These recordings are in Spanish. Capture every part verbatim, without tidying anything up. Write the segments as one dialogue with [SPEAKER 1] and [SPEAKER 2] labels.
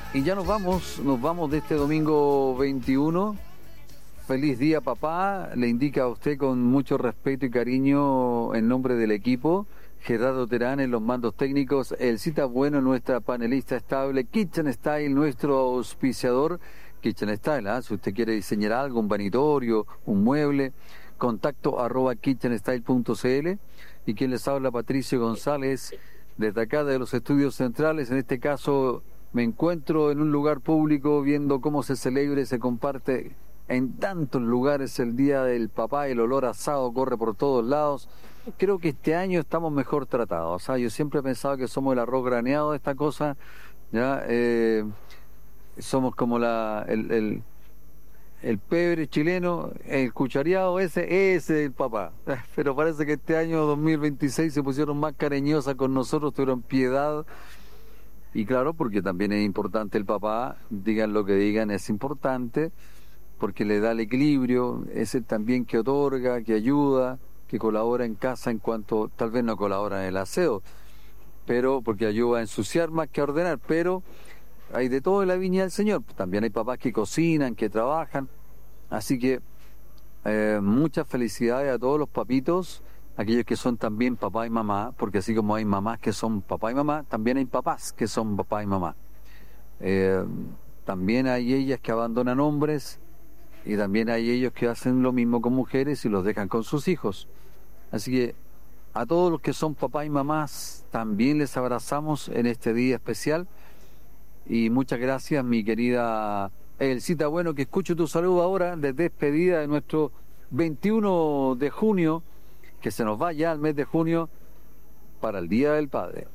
[SPEAKER 1] Y ya nos vamos, nos vamos de este domingo veintiuno. Feliz día, papá. Le indica a usted con mucho respeto y cariño en nombre del equipo. Gerardo Terán en los mandos técnicos, Elcita Bueno, nuestra panelista estable, Kitchen Style, nuestro auspiciador. Kitchen Style, ¿eh? Si usted quiere diseñar algo, un vanitorio, un mueble, contacto arroba kitchenstyle punto cl. Y quien les habla, Patricio González, desde acá de los estudios centrales. En este caso me encuentro en un lugar público viendo cómo se celebra y se comparte en tantos lugares el Día del Papá. El olor a asado corre por todos lados. Creo que este año estamos mejor tratados. O sea, yo siempre he pensado que somos el arroz graneado de esta cosa, ya eh, somos como la el, el el pebre chileno, el cuchareado ese, ese el papá. Pero parece que este año dos mil veintiséis se pusieron más cariñosas con nosotros, tuvieron piedad. Y claro, porque también es importante el papá, digan lo que digan, es importante, porque le da el equilibrio, es el también que otorga, que ayuda, que colabora en casa en cuanto, tal vez no colabora en el aseo, pero porque ayuda a ensuciar más que a ordenar, pero hay de todo en la viña del Señor. También hay papás que cocinan, que trabajan, así que eh, muchas felicidades a todos los papitos, aquellos que son también papá y mamá, porque así como hay mamás que son papá y mamá, también hay papás que son papá y mamá. Eh, también hay ellas que abandonan hombres, y también hay ellos que hacen lo mismo con mujeres y los dejan con sus hijos. Así que a todos los que son papá y mamás también les abrazamos en este día especial. Y muchas gracias, mi querida Elcita Bueno, que escucho tu saludo ahora de despedida de nuestro veintiuno de junio, que se nos va ya el mes de junio para el Día del Padre.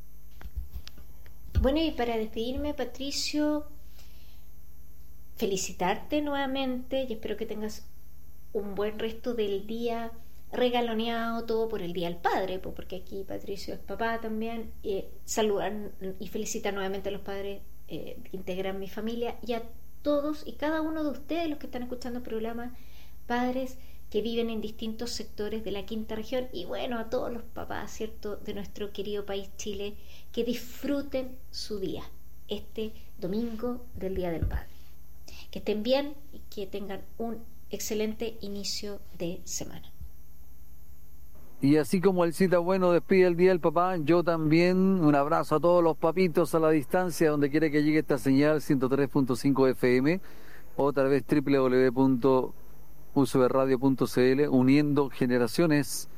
[SPEAKER 2] Bueno, y para despedirme, Patricio, felicitarte nuevamente y espero que tengas un buen resto del día, regaloneado todo por el Día del Padre, porque aquí Patricio es papá también. Eh, saludar y felicitar nuevamente a los padres eh, que integran mi familia y a todos y cada uno de ustedes, los que están escuchando el programa, padres que viven en distintos sectores de la quinta región, y bueno, a todos los papás, ¿cierto?, de nuestro querido país Chile, que disfruten su día, este domingo del Día del Padre. Que estén bien y que tengan un excelente inicio de semana.
[SPEAKER 1] Y así como Elcita Bueno despide el Día del Papá, yo también un abrazo a todos los papitos a la distancia, donde quiera que llegue esta señal, ciento tres punto cinco F M, otra vez doble u doble u doble u punto u s b radio punto c l, uniendo generaciones.